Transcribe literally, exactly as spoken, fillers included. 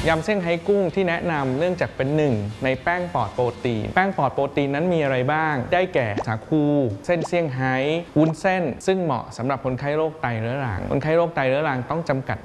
ยำเซี่ยงไฮ้กุ้งที่แนะนำเนื่องจากเป็นหนึ่งในแป้งปลอดโปรตีนแป้งปลอดโปรตีนนั้นมีอะไรบ้างได้แก่สาคูเส้นเซี่ยงไฮ้วุ้นเส้นซึ่งเหมาะสำหรับคนไข้โรคไตเรื้อรังคนไข้โรคไตเรื้อรังต้องจำกัด